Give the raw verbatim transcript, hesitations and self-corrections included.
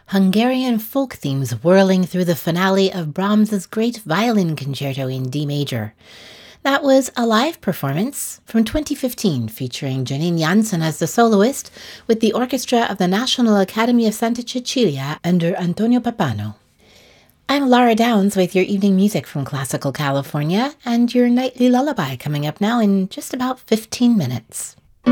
Hungarian folk themes whirling through the finale of Brahms's Great Violin Concerto in D major. That was a live performance from twenty fifteen featuring Janine Jansen as the soloist with the orchestra of the National Academy of Santa Cecilia under Antonio Pappano. I'm Laura Downs with your evening music from Classical California and your nightly lullaby coming up now in just about fifteen minutes.